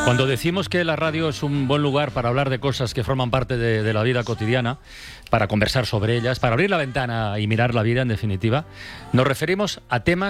Cuando decimos que la radio es un buen lugar para hablar de cosas que forman parte de la vida cotidiana, para conversar sobre ellas, para abrir la ventana y mirar la vida, en definitiva, nos referimos a temas